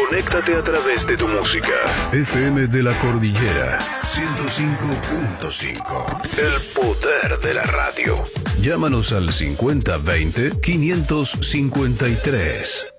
Conéctate a través de tu música. FM de la Cordillera 105.5. El poder de la radio. Llámanos al 5020-553.